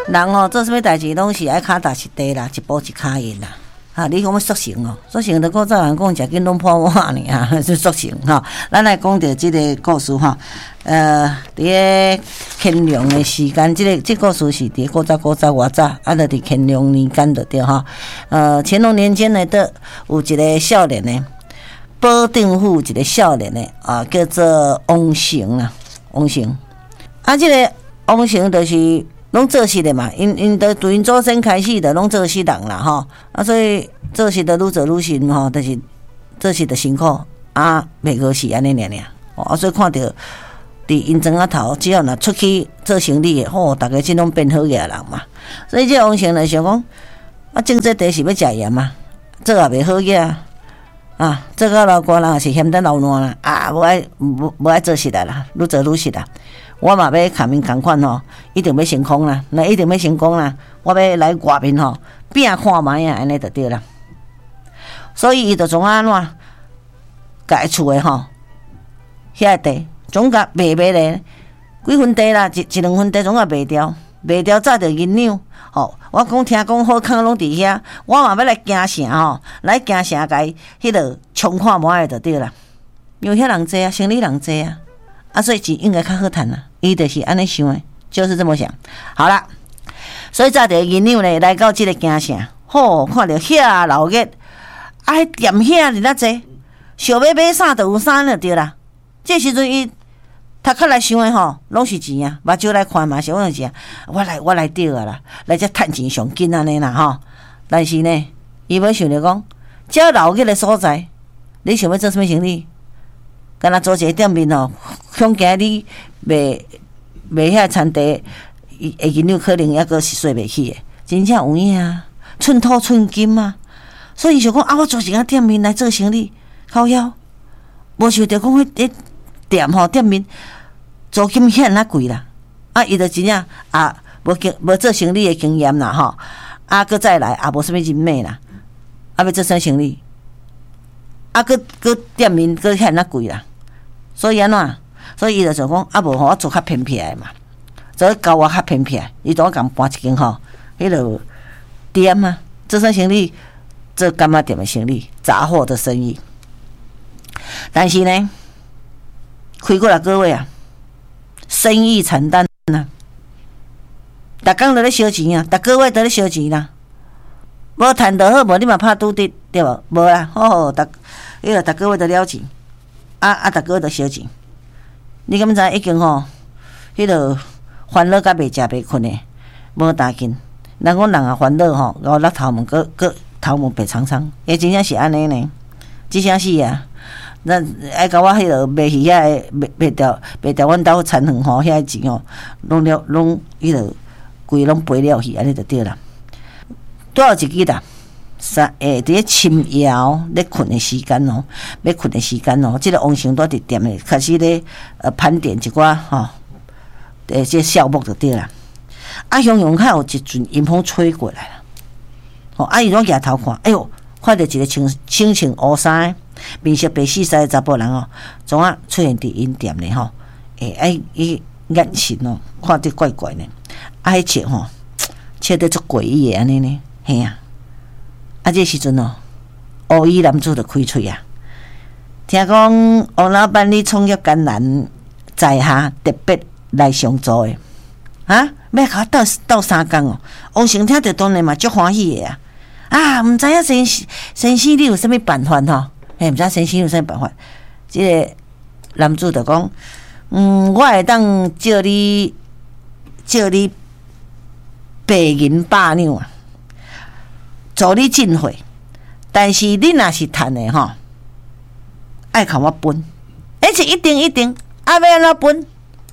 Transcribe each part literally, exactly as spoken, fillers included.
人吼、哦、做什么代志拢是爱脚踏实地啦，一步一脚印啦。啊，你讲要塑形哦，塑形就古早人讲，食紧拢破碗呢啊，是塑形哈。咱来讲到这个故事哈，呃，伫个乾隆的时间，这个这个故事是伫古早古早偌早，啊，就伫乾隆年间就对哈。呃，乾隆年间呢，得有一个少年呢，保定府一个少年呢，啊，叫做王成啊，王成。啊，这个王成就是。拢做事的嘛，因因都从因祖先开始的拢做事人啦吼，啊所以做事的愈做愈辛吼，就是做事的辛苦啊，袂过是安尼尔尔，哦，啊所以看到伫因庄仔头，只要若出去做生意的，吼、哦，大家即拢变好个人嘛，所以这王成来想讲，啊种这地是要食盐嘛，做也袂好个啊，做到老寡人也是嫌得老烂啦，啊无爱无无爱做事的啦，愈做愈实啦。我嘛要卡面同款吼，一定要成功啦，那一定要成功啦！我要来外面吼，拼看卖啊，安尼就对啦。所以伊就从安怎，家厝诶吼，遐地总甲卖卖咧，几分地啦，一一两分地总甲卖掉，卖掉早着银两吼。我讲听讲好康拢伫遐，我嘛要来行城吼，来行城甲伊迄落冲看卖诶就对啦。因为遐人济啊，生理人济啊。啊，所以钱应该较好赚啦，伊就是安尼想的，就是这么想。好啦，所以早着银两呢来到这个京城，吼、哦，看到遐老热，啊，迄店遐日那济，想要买啥就有啥就对啦。这时阵伊头壳来想的吼，拢是钱啊，目睭来看嘛是讲钱，我来我来对啊啦，来这趁钱上紧安尼啦吼。但是呢，伊要想着讲，这老热的所在，你想要做什么生意？敢若做一个店面吼，恐惊你卖卖遐餐地，伊下银两可能抑阁是说袂起的，真正有影啊，寸土寸金啊。所以想讲啊，我做一间店面来做生意，靠腰，无想着讲迄迄店吼店面租金遐那贵啦。啊，伊就真正啊，无经无做生意的经验啦吼，啊，搁再来也无啥物人脉啦，啊，要做啥生意？啊，搁搁店面搁遐那贵啦，所以安怎？所以伊就想讲，啊无吼，我做较偏僻的嘛，做交我较偏僻，伊就我共搬一间吼，迄落店啊，做啥生意？做干妈店的生意，杂货的生意。但是呢，开过六个月啊，生意惨淡啊，逐工都咧烧钱啊，逐个月都咧烧钱啦。无赚得好，无你嘛拍拄得对无？无啦，好好，逐迄个逐个月都了钱，啊啊，逐个月都烧钱。你敢知已经吼，迄个烦恼甲袂食袂困诶，无打紧。人讲人啊烦恼吼，后落头毛个个头毛白苍苍，也真正是安尼呢。即声是啊，咱爱甲我迄个卖鱼遐卖卖掉卖掉阮兜田园吼遐钱吼，拢了拢迄个规拢赔了去，安尼就对啦。拄好一记啦，三诶，伫咧深夜咧困诶时间哦，要困诶时间哦，即、这个王成都伫店诶开始咧呃盘点一寡吼，诶，即项目就对啦。啊，雄雄较有一阵阴风吹过来啦，吼、哦，啊伊拢举头看，哎哟，看到一个穿穿穿乌衫、面色白皙的查甫人哦，总啊出现伫因店咧吼，诶，哎伊眼神哦，看得怪怪呢，啊，迄切吼，切得足诡异的安尼呢。嘿啊！啊，这时阵哦，乌衣男子就开喙啊。听讲王老板你创业艰难，在下特别来上座的啊！要甲我斗斗三工哦。王成听着当然嘛足欢喜的啊！啊，毋知影先先生你有啥物办法吼？嘿，毋知先生有啥物办法？即、这个男子就讲：嗯，我会当借你借你白银百两啊！助你进货，但是你若是趁的吼，爱甲我分，而且一定一定，啊要安怎分？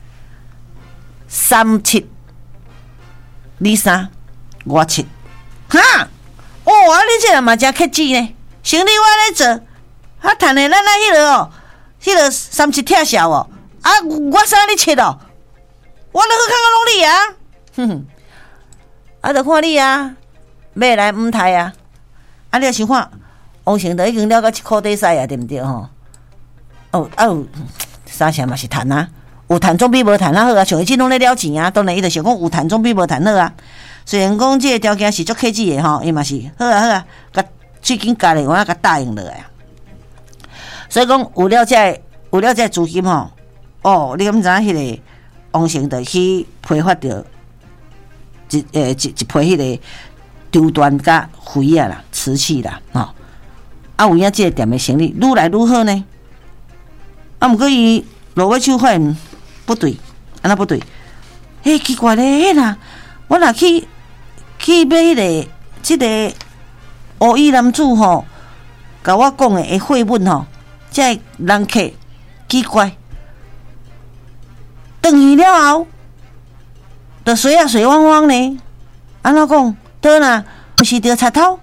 三七，你三，我七，哈！哦，啊你这个嘛真客气呢，生意我咧做，啊趁的咱那迄落哦，迄落三七拆销哦，啊我三你七哦，我咧去看看拢你啊，哼哼，啊着看你啊。要来毋刣啊！啊，你想看，王成都已经了到一箍底屎啊，对毋对吼？哦，啊有三成嘛是趁啊， 有趁总比无趁较好啊，像伊即拢咧了钱啊，当然伊就想讲有趁总比无趁好啊。虽然讲即个条件是足客气的吼，伊嘛是好啊好啊，甲最近家己我甲答应落来。所以讲有了这有了这资金吼，哦，你敢知影迄个王成就去批发着一诶一一批迄个周端甲灰啊啦、瓷器啦，吼、哦，啊有影即个店的生意愈来愈好呢。啊，毋过伊落尾手发现不对，安那不对？嘿，奇怪咧，迄啦，我若去去买迄、那个即、这个黑衣男子吼，甲我讲的绘本吼，这人客奇怪，转去了后，就水啊水汪汪呢，安怎讲？倒哪？不是着插头？